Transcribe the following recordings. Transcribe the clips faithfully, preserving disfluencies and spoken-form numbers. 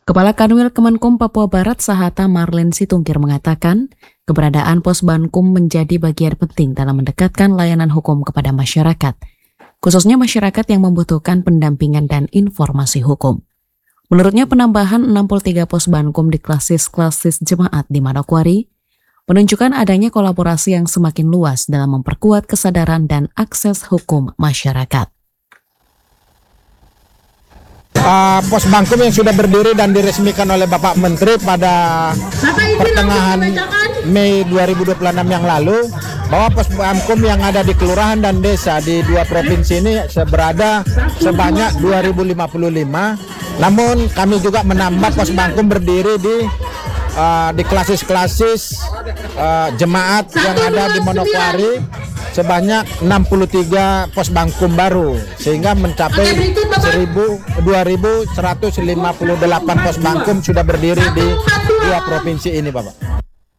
Kepala Kanwil Kemenkum Papua Barat Sahata Marlen Situngkir mengatakan, keberadaan Pos Bankum menjadi bagian penting dalam mendekatkan layanan hukum kepada masyarakat, khususnya masyarakat yang membutuhkan pendampingan dan informasi hukum. Menurutnya, penambahan enam puluh tiga pos Bankum di klasis-klasis jemaat di Manokwari menunjukkan adanya kolaborasi yang semakin luas dalam memperkuat kesadaran dan akses hukum masyarakat. Uh, Pos Bankum yang sudah berdiri dan diresmikan oleh Bapak Menteri pada pertengahan Mei dua ribu dua puluh enam yang lalu, bahwa Pos Bankum yang ada di kelurahan dan desa di dua provinsi ini berada sebanyak dua ribu lima puluh lima. Namun kami juga menambah Pos Bankum berdiri di uh, di klasis-klasis uh, jemaat yang ada di Manokwari sebanyak enam puluh tiga pos Bankum baru, sehingga mencapai dua ribu seratus lima puluh delapan pos Bankum sudah berdiri di dua provinsi ini, Bapak.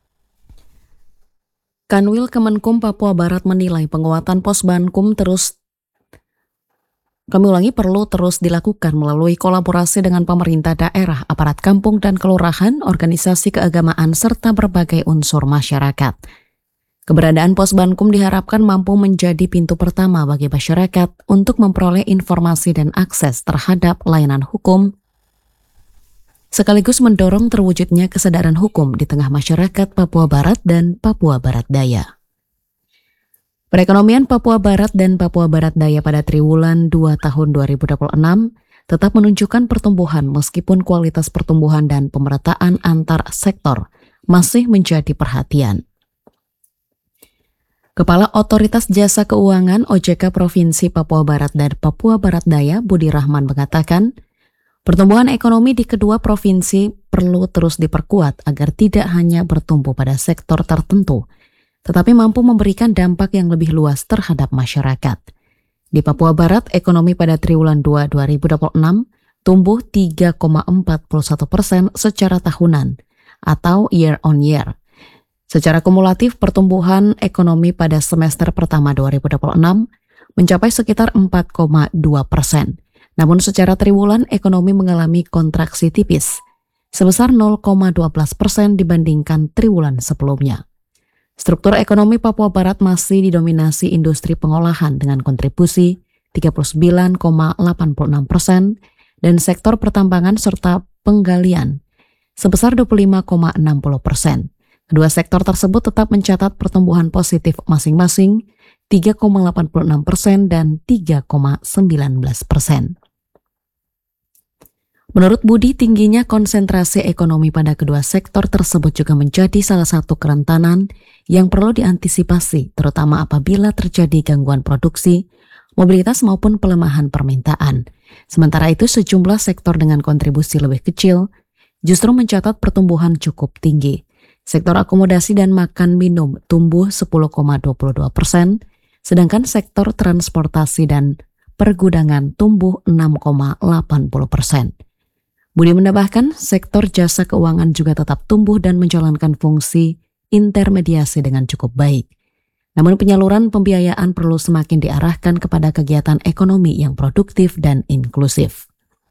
Kanwil Kemenkum Papua Barat menilai penguatan pos Bankum terus kami ulangi perlu terus dilakukan melalui kolaborasi dengan pemerintah daerah, aparat kampung dan kelurahan, organisasi keagamaan serta berbagai unsur masyarakat. Keberadaan Pos Bankum diharapkan mampu menjadi pintu pertama bagi masyarakat untuk memperoleh informasi dan akses terhadap layanan hukum, sekaligus mendorong terwujudnya kesadaran hukum di tengah masyarakat Papua Barat dan Papua Barat Daya. Perekonomian Papua Barat dan Papua Barat Daya pada triwulan dua tahun dua ribu dua puluh enam tetap menunjukkan pertumbuhan meskipun kualitas pertumbuhan dan pemerataan antar sektor masih menjadi perhatian. Kepala Otoritas Jasa Keuangan O J K Provinsi Papua Barat dan Papua Barat Daya, Budi Rahman mengatakan, pertumbuhan ekonomi di kedua provinsi perlu terus diperkuat agar tidak hanya bertumbuh pada sektor tertentu, tetapi mampu memberikan dampak yang lebih luas terhadap masyarakat. Di Papua Barat, ekonomi pada triwulan dua dua ribu dua puluh enam tumbuh tiga koma empat puluh satu persen secara tahunan atau year on year. Secara kumulatif, pertumbuhan ekonomi pada semester pertama dua ribu dua puluh enam mencapai sekitar empat koma dua persen. Namun secara triwulan, ekonomi mengalami kontraksi tipis, sebesar nol koma satu dua persen dibandingkan triwulan sebelumnya. Struktur ekonomi Papua Barat masih didominasi industri pengolahan dengan kontribusi tiga puluh sembilan koma delapan puluh enam persen dan sektor pertambangan serta penggalian sebesar dua puluh lima koma enam puluh persen. Kedua sektor tersebut tetap mencatat pertumbuhan positif masing-masing tiga koma delapan puluh enam persen dan tiga koma sembilan belas persen. Menurut Budi, tingginya konsentrasi ekonomi pada kedua sektor tersebut juga menjadi salah satu kerentanan yang perlu diantisipasi, terutama apabila terjadi gangguan produksi, mobilitas maupun pelemahan permintaan. Sementara itu, sejumlah sektor dengan kontribusi lebih kecil justru mencatat pertumbuhan cukup tinggi. Sektor akomodasi dan makan minum tumbuh sepuluh koma dua puluh dua persen, sedangkan sektor transportasi dan pergudangan tumbuh enam koma delapan puluh persen. Budi menambahkan, sektor jasa keuangan juga tetap tumbuh dan menjalankan fungsi intermediasi dengan cukup baik. Namun penyaluran pembiayaan perlu semakin diarahkan kepada kegiatan ekonomi yang produktif dan inklusif.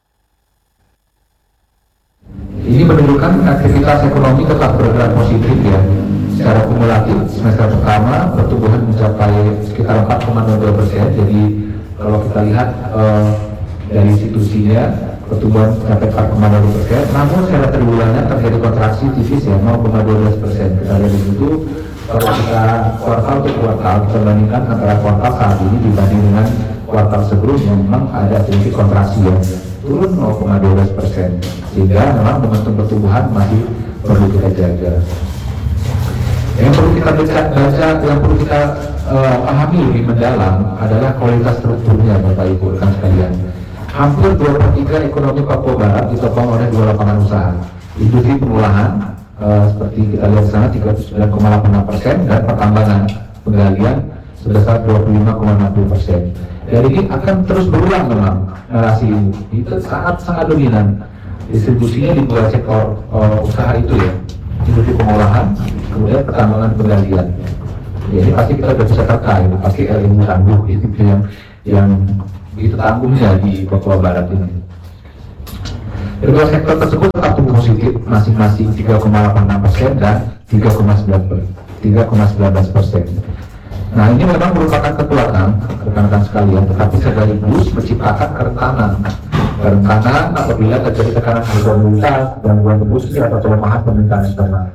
Ini menunjukkan aktivitas ekonomi tetap bergerak positif ya. Secara kumulatif semester pertama pertumbuhan mencapai sekitar empat koma nol dua persen. Jadi kalau kita lihat uh, dari institusinya pertumbuhan mencapai empat koma nol dua persen. Namun secara triwulannya terjadi kontraksi tipis ya nol koma dua belas persen. Kita lihat di situ kalau kita kuartal ke kuartal kita bandingkan antara kuartal saat ini dibanding dengan kuartal sebelumnya memang ada sedikit kontraksi ya. Turun nol koma dua belas persen, sehingga memang momentum pertumbuhan masih perlu kita jaga. Yang perlu kita baca, baca yang perlu kita uh, pahami lebih mendalam adalah kualitas strukturnya, Bapak Ibu rekan sekalian. Hampir dua per tiga ekonomi Papua Barat ditopang oleh dua lapangan usaha. Industri pengolahan uh, seperti kita lihat di sana tiga puluh sembilan koma delapan enam persen dan pertambangan penggalian sebesar dua puluh lima koma enam puluh persen. Dan ini akan terus berulang memang narasi ini. Itu sangat-sangat dominan. Distribusinya di dua sektor uh, usaha itu ya. Industri pengolahan, kemudian pertambangan penggalian. Ya, ini pasti kita sudah bisa terkait, pasti ilmu tangguh itu yang yang begitu tangguhnya di Papua Barat ini. Kedua sektor tersebut tetap tumbuh positif, masing-masing tiga koma delapan enam persen dan tiga koma sembilan belas persen. Nah, ini memang merupakan kekuatan rekan-rekan sekalian, tetapi sekaligus menciptakan kerentanan. Kerentanan apabila terjadi tekanan harga komoditas, gangguan produksi atau pelemahan permintaan eksternal.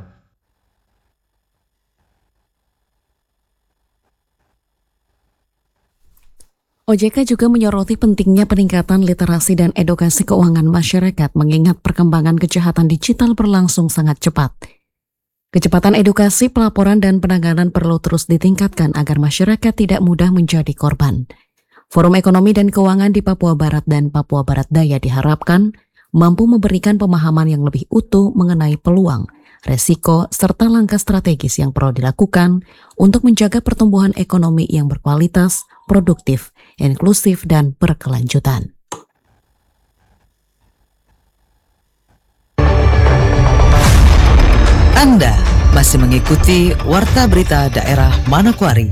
O J K juga menyoroti pentingnya peningkatan literasi dan edukasi keuangan masyarakat mengingat perkembangan kejahatan digital berlangsung sangat cepat. Kecepatan edukasi, pelaporan, dan penanganan perlu terus ditingkatkan agar masyarakat tidak mudah menjadi korban. Forum Ekonomi dan Keuangan di Papua Barat dan Papua Barat Daya diharapkan mampu memberikan pemahaman yang lebih utuh mengenai peluang, resiko, serta langkah strategis yang perlu dilakukan untuk menjaga pertumbuhan ekonomi yang berkualitas, produktif, inklusif, dan berkelanjutan. Anda masih mengikuti Warta Berita Daerah Manokwari.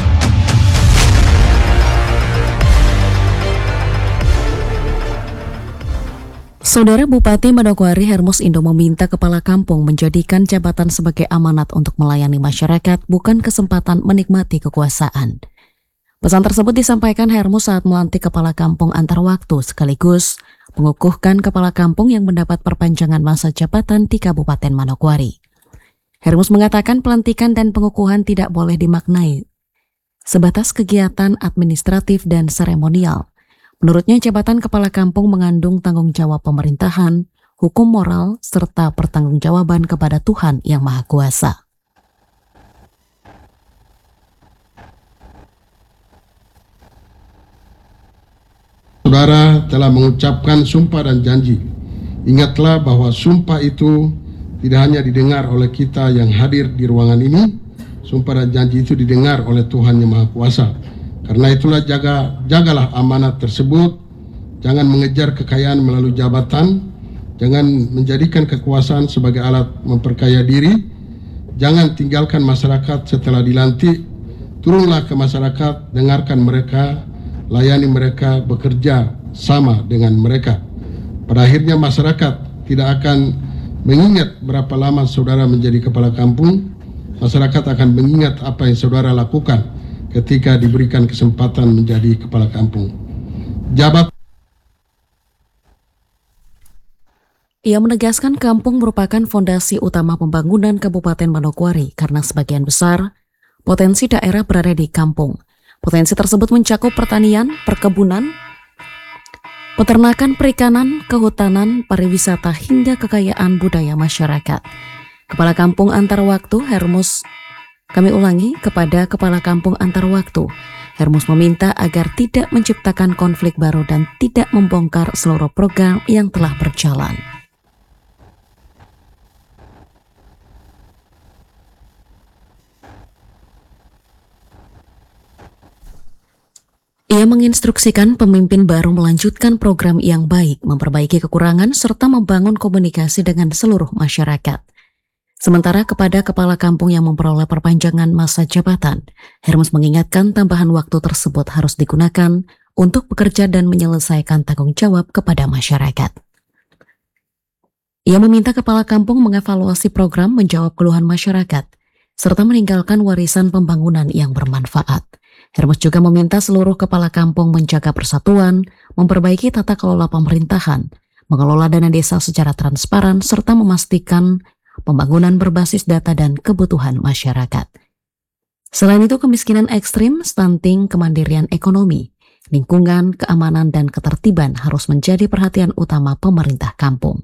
Saudara Bupati Manokwari Hermus Indo meminta kepala kampung menjadikan jabatan sebagai amanat untuk melayani masyarakat, bukan kesempatan menikmati kekuasaan. Pesan tersebut disampaikan Hermus saat melantik kepala kampung antar waktu, sekaligus mengukuhkan kepala kampung yang mendapat perpanjangan masa jabatan di Kabupaten Manokwari. Hermus mengatakan pelantikan dan pengukuhan tidak boleh dimaknai sebatas kegiatan administratif dan seremonial. Menurutnya, jabatan kepala kampung mengandung tanggung jawab pemerintahan, hukum moral, serta pertanggungjawaban kepada Tuhan Yang Maha Kuasa. Saudara telah mengucapkan sumpah dan janji. Ingatlah bahwa sumpah itu tidak hanya didengar oleh kita yang hadir di ruangan ini, sumpah dan janji itu didengar oleh Tuhan Yang Maha Kuasa. Karena itulah jaga, jagalah amanat tersebut, jangan mengejar kekayaan melalui jabatan, jangan menjadikan kekuasaan sebagai alat memperkaya diri, jangan tinggalkan masyarakat setelah dilantik, turunlah ke masyarakat, dengarkan mereka, layani mereka, bekerja sama dengan mereka. Pada akhirnya masyarakat tidak akan mengingat berapa lama saudara menjadi kepala kampung, masyarakat akan mengingat apa yang saudara lakukan ketika diberikan kesempatan menjadi kepala kampung. Jabat Ia menegaskan kampung merupakan fondasi utama pembangunan Kabupaten Manokwari karena sebagian besar potensi daerah berada di kampung. Potensi tersebut mencakup pertanian, perkebunan, peternakan, perikanan, kehutanan, pariwisata, hingga kekayaan budaya masyarakat. Kepala Kampung Antar Waktu Hermus Kami ulangi, kepada Kepala Kampung Antar Waktu, Hermus meminta agar tidak menciptakan konflik baru dan tidak membongkar seluruh program yang telah berjalan. Ia menginstruksikan pemimpin baru melanjutkan program yang baik, memperbaiki kekurangan, serta membangun komunikasi dengan seluruh masyarakat. Sementara kepada kepala kampung yang memperoleh perpanjangan masa jabatan, Hermus mengingatkan tambahan waktu tersebut harus digunakan untuk bekerja dan menyelesaikan tanggung jawab kepada masyarakat. Ia meminta kepala kampung mengevaluasi program, menjawab keluhan masyarakat, serta meninggalkan warisan pembangunan yang bermanfaat. Hermus juga meminta seluruh kepala kampung menjaga persatuan, memperbaiki tata kelola pemerintahan, mengelola dana desa secara transparan, serta memastikan pembangunan berbasis data dan kebutuhan masyarakat. Selain itu, kemiskinan ekstrim, stunting, kemandirian ekonomi, lingkungan, keamanan, dan ketertiban harus menjadi perhatian utama pemerintah kampung.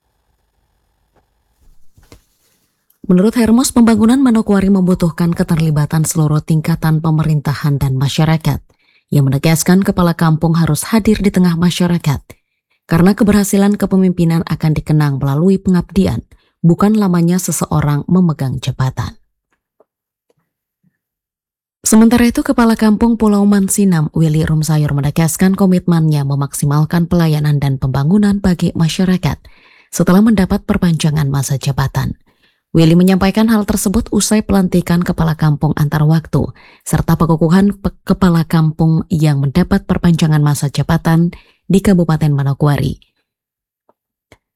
Menurut Hermus, pembangunan Manokwari membutuhkan keterlibatan seluruh tingkatan pemerintahan dan masyarakat. Ia menegaskan kepala kampung harus hadir di tengah masyarakat, karena keberhasilan kepemimpinan akan dikenang melalui pengabdian, bukan lamanya seseorang memegang jabatan. Sementara itu, Kepala Kampung Pulau Mansinam, Willy Rumsayur, menegaskan komitmennya memaksimalkan pelayanan dan pembangunan bagi masyarakat setelah mendapat perpanjangan masa jabatan. Willy menyampaikan hal tersebut usai pelantikan Kepala Kampung Antar Waktu, serta pengukuhan pe- Kepala Kampung yang mendapat perpanjangan masa jabatan di Kabupaten Manokwari.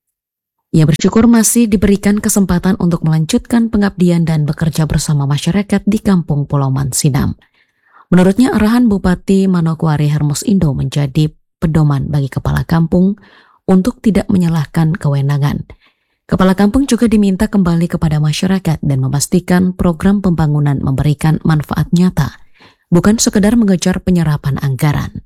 Ia bersyukur masih diberikan kesempatan untuk melanjutkan pengabdian dan bekerja bersama masyarakat di Kampung Pulau Mansinam. Menurutnya, arahan Bupati Manokwari Hermus Indo menjadi pedoman bagi kepala kampung untuk tidak menyalahkan kewenangan. Kepala kampung juga diminta kembali kepada masyarakat dan memastikan program pembangunan memberikan manfaat nyata, bukan sekedar mengejar penyerapan anggaran.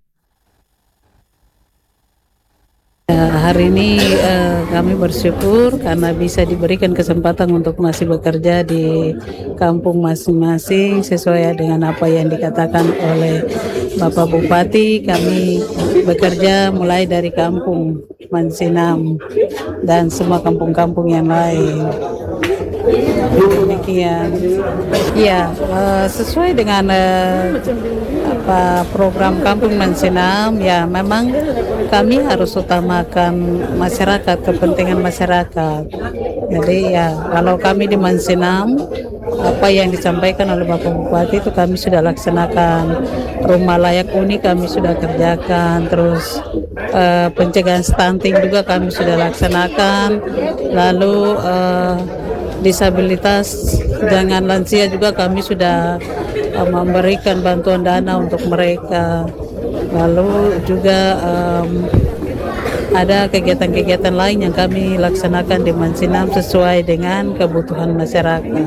Hari ini eh, kami bersyukur karena bisa diberikan kesempatan untuk masih bekerja di kampung masing-masing sesuai dengan apa yang dikatakan oleh Bapak Bupati. Kami bekerja mulai dari kampung Mansinam dan semua kampung-kampung yang lain. Demikian. Ya, uh, sesuai dengan uh, apa program Kampung Mansinam, ya memang kami harus utamakan masyarakat, kepentingan masyarakat. Jadi ya, kalau kami di Mansinam, apa yang disampaikan oleh Bapak Bupati itu kami sudah laksanakan. Rumah layak huni kami sudah kerjakan, terus uh, pencegahan stunting juga kami sudah laksanakan. Lalu uh, disabilitas dengan lansia juga kami sudah uh, memberikan bantuan dana untuk mereka. Lalu juga um, ada kegiatan-kegiatan lain yang kami laksanakan di Mansinam sesuai dengan kebutuhan masyarakat.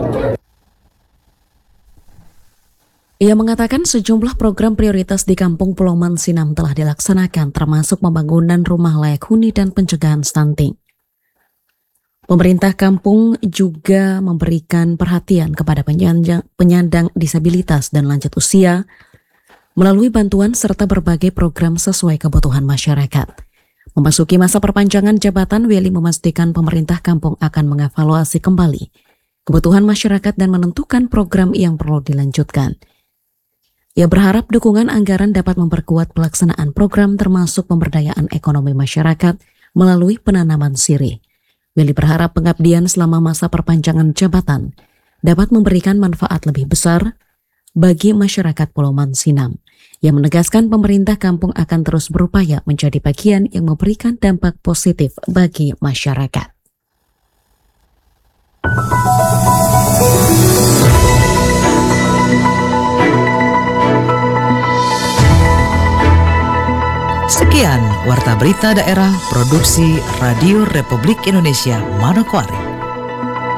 Ia mengatakan sejumlah program prioritas di Kampung Pulau Mansinam telah dilaksanakan, termasuk pembangunan rumah layak huni dan pencegahan stunting. Pemerintah kampung juga memberikan perhatian kepada penyandang, penyandang disabilitas dan lanjut usia melalui bantuan serta berbagai program sesuai kebutuhan masyarakat. Memasuki masa perpanjangan jabatan, Welly memastikan pemerintah kampung akan mengevaluasi kembali kebutuhan masyarakat dan menentukan program yang perlu dilanjutkan. Ia berharap dukungan anggaran dapat memperkuat pelaksanaan program termasuk pemberdayaan ekonomi masyarakat melalui penanaman sirih. Welly berharap pengabdian selama masa perpanjangan jabatan dapat memberikan manfaat lebih besar bagi masyarakat Pulau Mansinam. Ia menegaskan pemerintah kampung akan terus berupaya menjadi bagian yang memberikan dampak positif bagi masyarakat. Sekian Warta Berita Daerah Produksi Radio Republik Indonesia Manokwari.